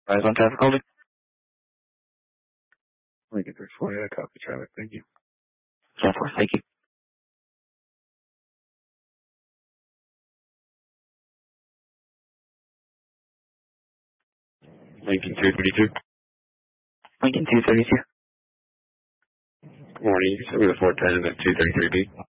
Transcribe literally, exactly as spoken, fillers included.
Eyes on traffic holding. Lincoln three forty, I copy traffic. Thank you. ten four, thank you. Lincoln two thirty-two. Lincoln two thirty-two. Good morning. You can send me the four ten and the two thirty-three B.